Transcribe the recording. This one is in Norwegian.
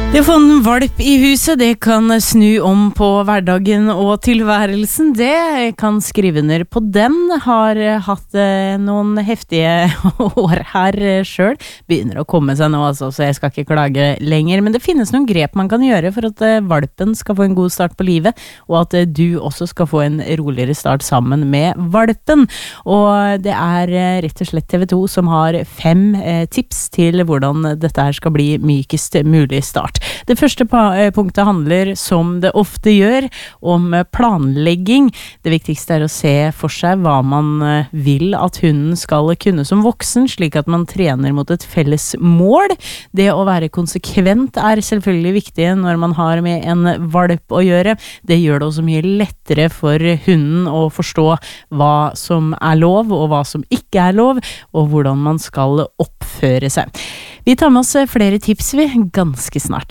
Det å få en valp i huset, det kan snu om på hverdagen og tilværelsen. Det kan skrive under på den. Har hatt noen heftige år her selv. Begynner å komme seg nå, altså, så jeg skal ikke klage lenger. Men det finnes noen grep man kan gjøre for at valpen skal få en god start på livet, og at du også skal få en roligere start sammen med valpen. Og det er rett og slett TV 2 som har 5 tips til hvordan dette her skal bli mykest mulig start. Det første punktet handler, som det ofte gjør, om planlegging. Det viktigste er å se for seg hva man vil at hunden skal kunne som voksen, slik at man trener mot et felles mål. Det å være konsekvent er selvfølgelig viktig når man har med en valp å gjøre. Det gjør det også mye lettere for hunden å forstå hva som er lov og hva som ikke er lov, og hvordan man skal oppføre seg. Vi tar med oss flere tips ganske snart.